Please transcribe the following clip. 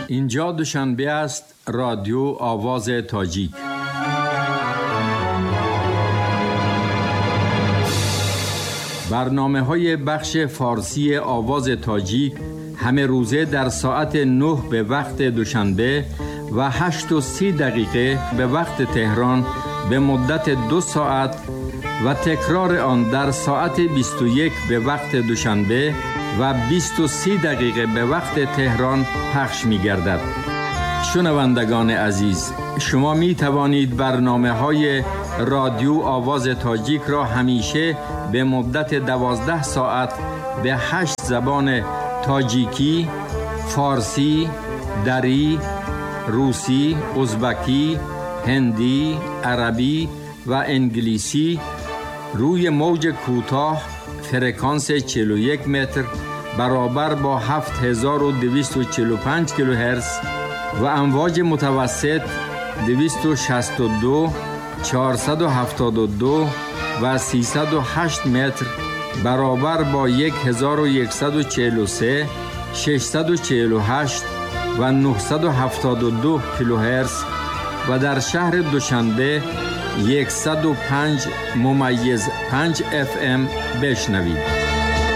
اینجا دوشنبه است. رادیو آواز تاجیک. برنامه‌های بخش فارسی آواز تاجیک همه روزه در ساعت 9 به وقت دوشنبه و 8:30 به وقت تهران به مدت 2 ساعت و تکرار آن در ساعت 21 به وقت دوشنبه و 20:30 به وقت تهران پخش می گردد. شنوندگان عزیز، شما می توانید برنامه‌های رادیو آواز تاجیک را همیشه به مدت 12 ساعت به 8 زبان تاجیکی، فارسی، دری، روسی، ازبکی، هندی، عربی و انگلیسی روی موج کوتاه فرکانس 41 متر برابر با 7245 کیلوهرتز و امواج متوسط 262، 472 و 308 متر برابر با 1143، 648 و 972 کیلوهرتز و در شهر دوشنبه 105.5 FM بشنوید.